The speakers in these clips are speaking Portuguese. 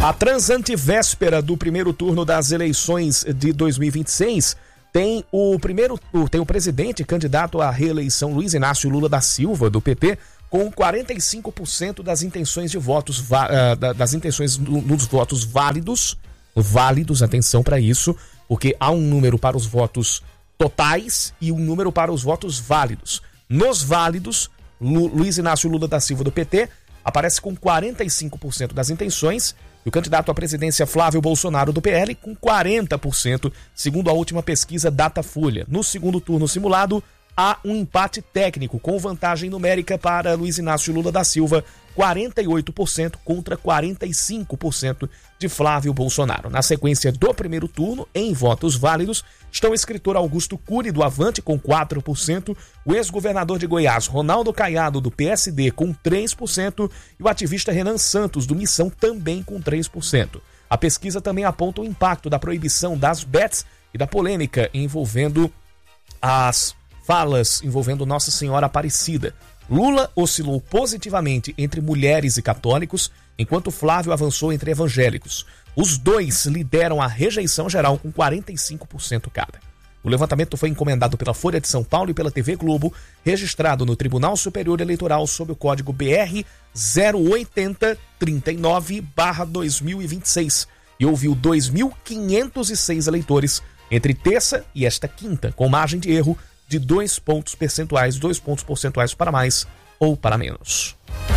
A transantivéspera do primeiro turno das eleições de 2026 tem o presidente candidato à reeleição Luiz Inácio Lula da Silva, do PT, com 45% das intenções de votos, dos votos válidos, atenção para isso, porque há um número para os votos totais e um número para os votos válidos. Nos válidos, Luiz Inácio Lula da Silva, do PT, aparece com 45% das intenções, e o candidato à presidência Flávio Bolsonaro, do PL, com 40%, segundo a última pesquisa Datafolha. No segundo turno simulado, há um empate técnico, com vantagem numérica para Luiz Inácio Lula da Silva, 48% contra 45% de Flávio Bolsonaro. Na sequência do primeiro turno, em votos válidos, estão o escritor Augusto Cury, do Avante, com 4%, o ex-governador de Goiás, Ronaldo Caiado, do PSD, com 3%, e o ativista Renan Santos, do Missão, também com 3%. A pesquisa também aponta o impacto da proibição das bets e da polêmica envolvendo as falas envolvendo Nossa Senhora Aparecida. Lula oscilou positivamente entre mulheres e católicos, enquanto Flávio avançou entre evangélicos. Os dois lideram a rejeição geral com 45% cada. O levantamento foi encomendado pela Folha de São Paulo e pela TV Globo, registrado no Tribunal Superior Eleitoral sob o código BR 08039/2026 e ouviu 2.506 eleitores entre terça e esta quinta, com margem de erro de 2 pontos percentuais para mais ou para menos.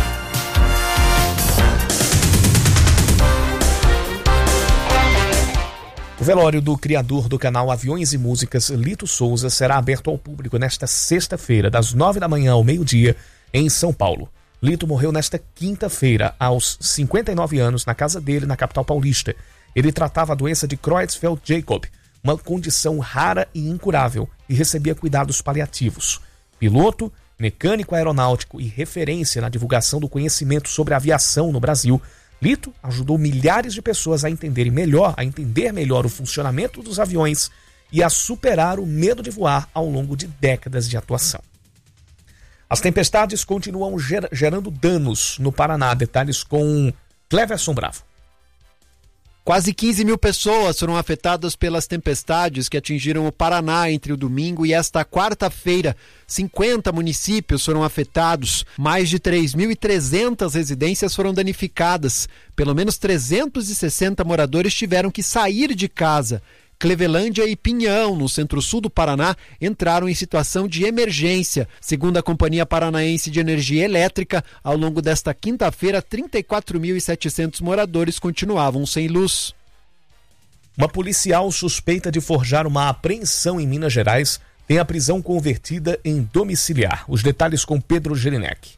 O velório do criador do canal Aviões e Músicas, Lito Souza, será aberto ao público nesta sexta-feira, das 9 da manhã ao meio-dia, em São Paulo. Lito morreu nesta quinta-feira, aos 59 anos, na casa dele, na capital paulista. Ele tratava a doença de Creutzfeldt-Jakob, uma condição rara e incurável, e recebia cuidados paliativos. Piloto, mecânico aeronáutico e referência na divulgação do conhecimento sobre aviação no Brasil, Lito ajudou milhares de pessoas a entender melhor o funcionamento dos aviões e a superar o medo de voar ao longo de décadas de atuação. As tempestades continuam gerando danos no Paraná. Detalhes com Cleverson Bravo. Quase 15 mil pessoas foram afetadas pelas tempestades que atingiram o Paraná entre o domingo e esta quarta-feira. 50 municípios foram afetados, mais de 3.300 residências foram danificadas. Pelo menos 360 moradores tiveram que sair de casa. Clevelândia e Pinhão, no centro-sul do Paraná, entraram em situação de emergência. Segundo a Companhia Paranaense de Energia Elétrica, ao longo desta quinta-feira, 34.700 moradores continuavam sem luz. Uma policial suspeita de forjar uma apreensão em Minas Gerais tem a prisão convertida em domiciliar. Os detalhes com Pedro Gerinek.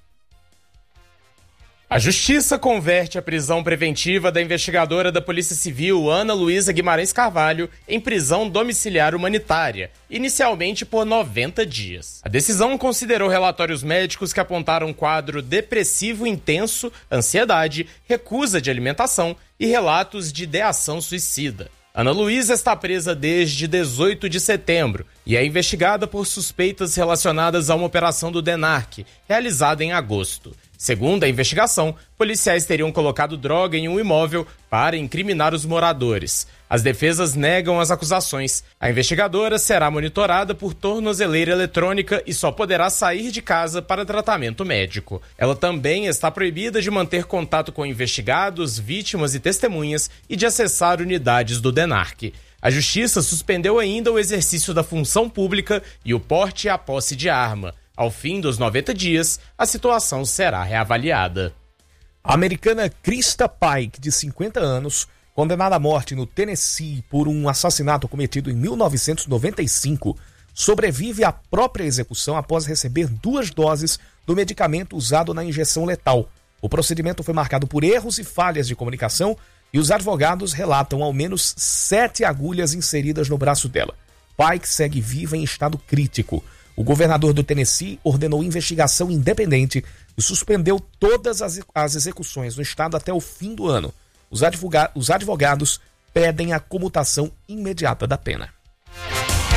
A Justiça converte a prisão preventiva da investigadora da Polícia Civil, Ana Luísa Guimarães Carvalho, em prisão domiciliar humanitária, inicialmente por 90 dias. A decisão considerou relatórios médicos que apontaram um quadro depressivo intenso, ansiedade, recusa de alimentação e relatos de ideação suicida. Ana Luísa está presa desde 18 de setembro e é investigada por suspeitas relacionadas a uma operação do DENARC, realizada em agosto. Segundo a investigação, policiais teriam colocado droga em um imóvel para incriminar os moradores. As defesas negam as acusações. A investigadora será monitorada por tornozeleira eletrônica e só poderá sair de casa para tratamento médico. Ela também está proibida de manter contato com investigados, vítimas e testemunhas e de acessar unidades do DENARC. A Justiça suspendeu ainda o exercício da função pública e o porte e a posse de arma. Ao fim dos 90 dias, a situação será reavaliada. A americana Krista Pike, de 50 anos, condenada à morte no Tennessee por um assassinato cometido em 1995, sobrevive à própria execução após receber 2 doses do medicamento usado na injeção letal. O procedimento foi marcado por erros e falhas de comunicação e os advogados relatam ao menos 7 agulhas inseridas no braço dela. Pike segue viva em estado crítico. O governador do Tennessee ordenou investigação independente e suspendeu todas as execuções no estado até o fim do ano. Os advogados pedem a comutação imediata da pena.